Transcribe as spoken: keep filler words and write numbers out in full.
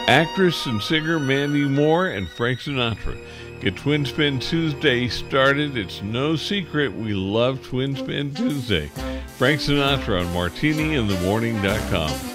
Actress and singer Mandy Moore and Frank Sinatra. Get Twin Spin Tuesday started. It's no secret we love Twin Spin Tuesday. Frank Sinatra on martini in the morning dot com.